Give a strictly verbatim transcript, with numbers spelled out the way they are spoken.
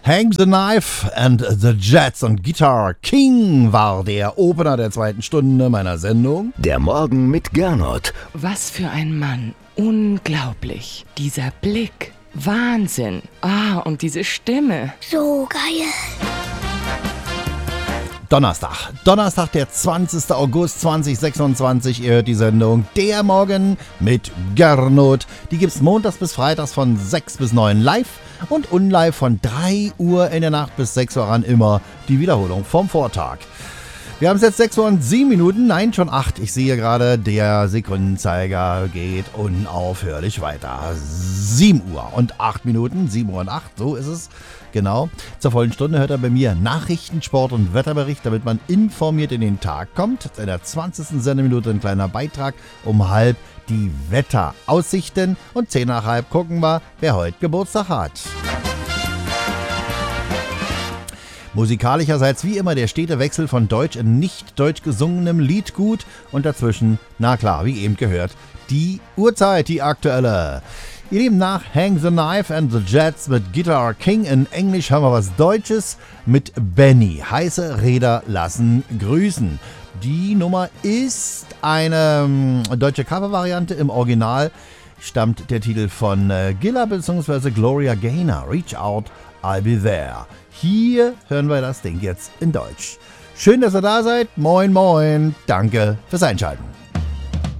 Hang the Knife and the Jets und Guitar King war der Opener der zweiten Stunde meiner Sendung. Der Morgen mit Gernot. Was für ein Mann. Unglaublich. Dieser Blick. Wahnsinn. Ah, und diese Stimme. So geil. Donnerstag. Donnerstag, der zwanzigster August zweitausendsechsundzwanzig. Ihr hört die Sendung Der Morgen mit Gernot. Die gibt's montags bis freitags von sechs bis neun live und unlive von drei Uhr in der Nacht bis sechs Uhr an, immer die Wiederholung vom Vortag. Wir haben es jetzt sechs Uhr und sieben Minuten, nein, schon acht. Ich sehe gerade, der Sekundenzeiger geht unaufhörlich weiter. sieben Uhr und acht Minuten, sieben Uhr und acht, so ist es. Genau. Zur vollen Stunde hört er bei mir Nachrichten, Sport und Wetterbericht, damit man informiert in den Tag kommt. In der zwanzigsten Sendeminute ein kleiner Beitrag, um halb die Wetteraussichten, und zehn nach halb gucken wir, wer heute Geburtstag hat. Musikalischerseits wie immer der stete Wechsel von deutsch in nicht deutsch gesungenem Liedgut und dazwischen, na klar, wie eben gehört, die Uhrzeit, die aktuelle. Ihr Lieben, nach Hang the Knife and the Jets mit Guitar King in Englisch haben wir was Deutsches mit Benny. Heiße Räder lassen grüßen. Die Nummer ist eine ähm, deutsche Covervariante. Im Original stammt der Titel von äh, Gilla bzw. Gloria Gaynor. Reach out, I'll be there. Hier hören wir das Ding jetzt in Deutsch. Schön, dass ihr da seid. Moin, moin. Danke fürs Einschalten.